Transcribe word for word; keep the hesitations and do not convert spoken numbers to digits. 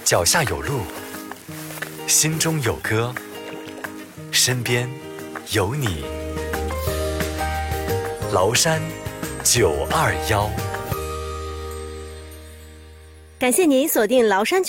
脚下有路，心中有歌，身边有你。崂山九二幺， 感谢您锁定崂山